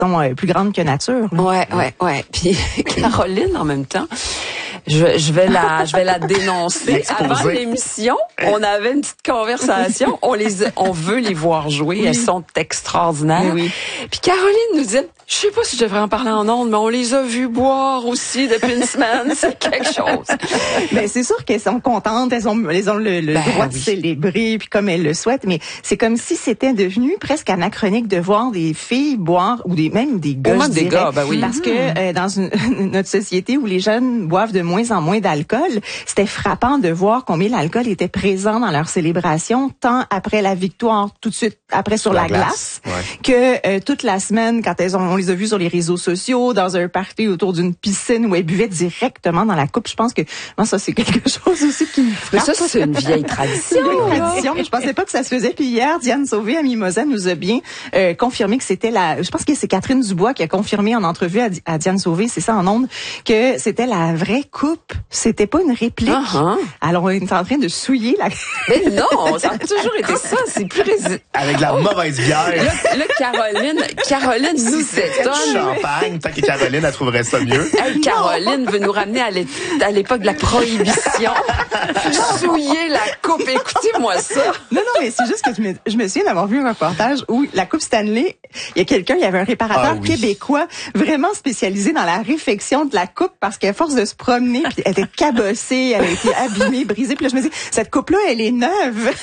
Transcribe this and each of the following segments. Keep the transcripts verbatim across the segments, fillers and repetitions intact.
sont euh, plus grandes que nature. Là. Ouais, ouais, ouais. Puis Caroline, en même temps, je, je vais la, je vais la dénoncer. Avant l'émission, on avait une petite conversation. On les, on veut les voir jouer. Oui. Elles sont extraordinaires. Oui, oui. Puis Caroline nous dit, je sais pas si je devrais en parler en ondes, mais on les a vus boire aussi depuis une semaine. C'est quelque chose. Ben c'est sûr qu'elles sont contentes. Elles ont, elles ont le, le ben, droit oui. de célébrer, puis comme elles le souhaitent. Mais c'est comme si c'était devenu presque anachronique de voir des filles boire ou des même des gars. Ou même des gars, ben oui. Parce que euh, dans une, notre société où les jeunes boivent de moins en moins d'alcool, c'était frappant de voir combien l'alcool était présent dans leur célébration, tant après la victoire, tout de suite après sur la, la glace, glace ouais. que euh, toute la semaine quand elles ont, on les a vus sur les réseaux sociaux, dans un party autour d'une piscine où elles buvaient directement dans la coupe. Je pense que moi ça c'est quelque chose aussi qui me frappe. Mais ça c'est une vieille tradition. C'est une vieille tradition, mais je pensais pas que ça se faisait. Puis hier, Diane Sauvé à Mimosa nous a bien euh, confirmé que c'était la. Je pense que c'est Catherine Dubois qui a confirmé en entrevue à, à Diane Sauvé, c'est ça en ondes, que c'était la vraie coupe. C'était pas une réplique. Uh-huh. Alors on est en train de souiller la. Mais non, ça a toujours été ça. C'est plus rési... avec la oh. mauvaise bière. Là, là Caroline, Caroline nous étonne. Champagne, tant que Caroline elle trouverait ça mieux. Hey, Caroline veut nous ramener à l'époque de la prohibition. Souiller la coupe. Écoutez-moi ça. Non, non, mais c'est juste que je me, je me souviens d'avoir vu un reportage où la coupe Stanley, il y a quelqu'un, il y avait un réparateur ah, oui. québécois vraiment spécialisé dans la réfection de la coupe parce qu'à force de se promener, puis elle était cabossée, elle a été abîmée, brisée. Puis là, je me dis, cette coupe-là, elle est neuve.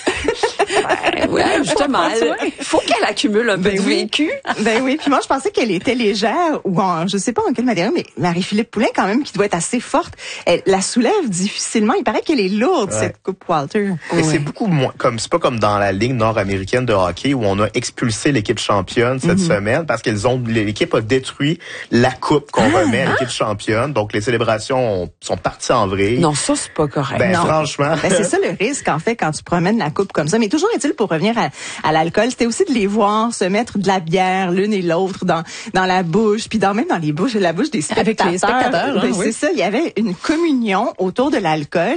Ben, ouais, justement. Il faut qu'elle accumule un ben peu de oui. vécu. Ben oui. Puis moi, je pensais qu'elle était légère ou en, je sais pas en quelle manière, mais Marie-Philippe Poulin, quand même, qui doit être assez forte, elle la soulève difficilement. Il paraît qu'elle est lourde, ouais. cette coupe Walter. Et ouais. c'est beaucoup moins, comme, c'est pas comme dans la Ligue nord-américaine de hockey où on a expulsé l'équipe championne cette mm-hmm. semaine parce qu'ils ont, l'équipe a détruit la coupe qu'on ah, remet à l'équipe ah. championne. Donc, les célébrations ont, sont parties en vrille. Non, ça, c'est pas correct. Ben, non. franchement. Ben, c'est ça le risque, en fait, quand tu promènes la coupe comme ça. Mais toujours est-il, pour revenir à, à l'alcool, c'était aussi de les voir se mettre de la bière l'une et l'autre dans, dans la bouche, puis dans, même dans les bouches, la bouche des spectateurs. Avec les spectateurs, hein, ben, oui. C'est ça, il y avait une communion autour de l'alcool.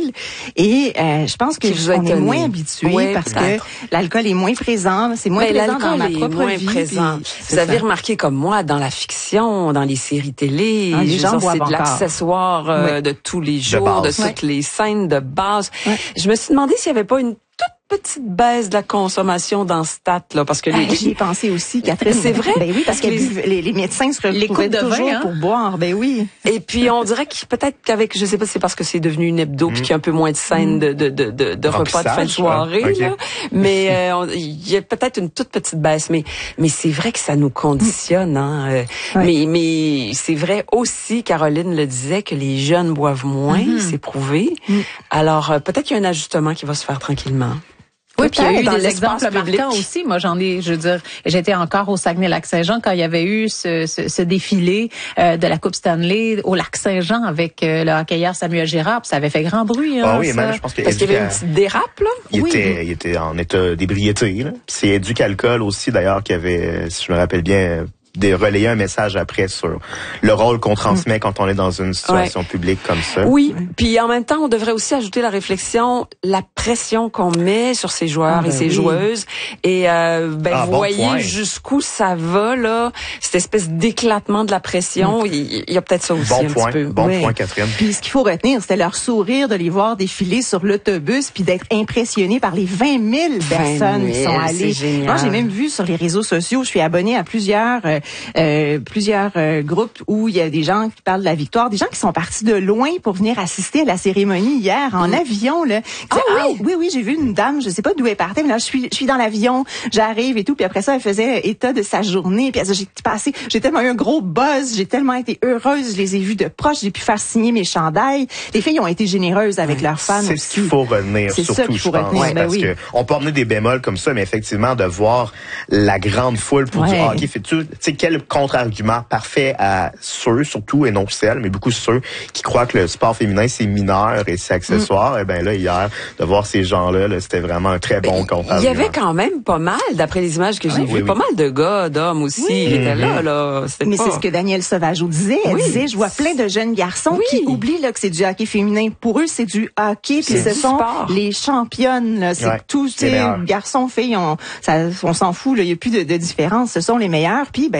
Et euh, je pense que on est moins habitués oui, parce peut-être. que l'alcool est moins présent, c'est moins mais présent dans ma est propre moins vie. Présent. Vous avez ça. remarqué comme moi, dans la fiction, dans les séries télé, ah, les gens dire, c'est de encore. l'accessoire euh, oui. de tous les jours, de, de toutes ouais. les scènes de base. Ouais. Je me suis demandé s'il n'y avait pas une toute petite baisse de la consommation dans ce stat-là, parce que les... ah, j'y ai pensé aussi, Catherine. C'est vrai? Ben oui, parce, parce que les, les, les médecins se retrouvaient toujours vin, hein? pour boire. Ben oui. Et puis, on dirait que peut-être qu'avec, je sais pas si c'est parce que c'est devenu une hebdo mmh. puis qu'il y a un peu moins de scènes de, de, de, de, de repas de fin de soirée, hein? okay. là. Mais, euh, il y a peut-être une toute petite baisse. Mais, mais c'est vrai que ça nous conditionne, hein. Euh, ouais. Mais, mais c'est vrai aussi, Caroline le disait, que les jeunes boivent moins, mmh. c'est prouvé. Mmh. Alors, euh, peut-être qu'il y a un ajustement qui va se faire tranquillement. Oui, puis il y a eu des exemples marquants aussi. Moi, j'en ai, je veux dire, j'étais encore au Saguenay-Lac-Saint-Jean quand il y avait eu ce, ce, ce défilé euh, de la Coupe Stanley au Lac-Saint-Jean avec euh, le hockeyeur Samuel Girard. Puis ça avait fait grand bruit. Hein, ah oui, ça. même, je pense que parce qu'il y avait une petite dérape là. Il oui. était, il était en état d'ébriété. Là. Puis c'est Éduc Alcool aussi d'ailleurs qui avait, si je me rappelle bien, de relayer un message après sur le rôle qu'on transmet mmh. quand on est dans une situation ouais. publique comme ça. Oui, puis en même temps, on devrait aussi ajouter la réflexion, la pression qu'on met sur ces joueurs ah, ben et ces oui. joueuses. Et euh, ben ah, voyez bon jusqu'où ça va là, cette espèce d'éclatement de la pression. Mmh. Il, il y a peut-être ça aussi bon un point, petit peu. Bon oui. point, Catherine. Puis ce qu'il faut retenir, c'était leur sourire de les voir défiler sur l'autobus, puis d'être impressionnés par les vingt mille personnes qui sont allées. Moi, j'ai même vu sur les réseaux sociaux, je suis abonnée à plusieurs euh, Euh, plusieurs euh, groupes où il y a des gens qui parlent de la victoire, des gens qui sont partis de loin pour venir assister à la cérémonie hier en mmh. avion là. Ah, ah oui, oui, oui, j'ai vu une dame, je sais pas d'où elle partait, mais là je suis, je suis dans l'avion, j'arrive et tout, puis après ça elle faisait état de sa journée, puis elle, j'ai passé, j'ai tellement eu un gros buzz, j'ai tellement été heureuse, je les ai vus de proche, j'ai pu faire signer mes chandails. Les filles ont été généreuses avec ouais, leurs fans c'est aussi. C'est ce qu'il faut retenir, c'est surtout, ça qu'il faut je pense, retenir, ben parce oui. que on peut emmener des bémols comme ça, mais effectivement de voir la grande foule pour ouais. du hockey, fait tu sais quel contre-argument parfait à ceux, surtout, et non celles, mais beaucoup ceux qui croient que le sport féminin, c'est mineur et c'est accessoire. Mm. Et ben là, hier, de voir ces gens-là, là, c'était vraiment un très bon contre-argument. Il y avait quand même pas mal, d'après les images que j'ai oui, vues, oui, pas oui. mal de gars, d'hommes aussi, oui. qui étaient là, là. Mais pas... c'est ce que Danielle Sauvageau disait. Elle oui. disait, je vois plein de jeunes garçons oui. qui oublient là, que c'est du hockey féminin. Pour eux, c'est du hockey, puis ce sont sport. Les championnes. Là. C'est ouais, tout, c'est garçons, filles, on, ça, on s'en fout. Il y a plus de, de différence. Ce sont les meilleurs. Puis, ben,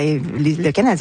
ben, les, le Canadien